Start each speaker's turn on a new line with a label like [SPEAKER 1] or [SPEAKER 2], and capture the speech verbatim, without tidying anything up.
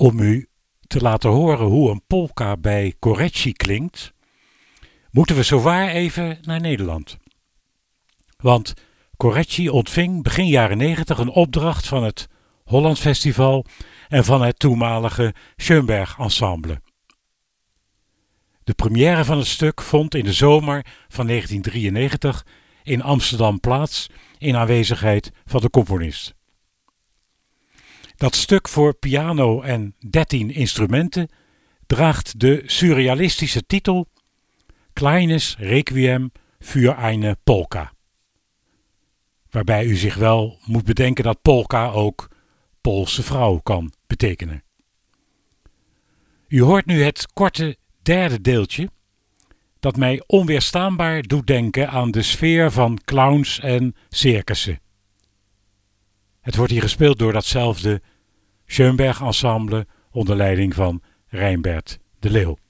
[SPEAKER 1] Om u te laten horen hoe een polka bij Correcci klinkt, moeten we zowaar even naar Nederland. Want Correcci ontving begin jaren negentig een opdracht van het Holland Festival en van het toenmalige Schönberg Ensemble. De première van het stuk vond in de zomer van negentien drieënnegentig in Amsterdam plaats in aanwezigheid van de componist. Dat stuk voor piano en dertien instrumenten draagt de surrealistische titel Kleines Requiem für eine Polka. Waarbij u zich wel moet bedenken dat polka ook Poolse vrouw kan betekenen. U hoort nu het korte derde deeltje dat mij onweerstaanbaar doet denken aan de sfeer van clowns en circussen. Het wordt hier gespeeld door datzelfde Schönberg Ensemble onder leiding van Rijnbert de Leeuw.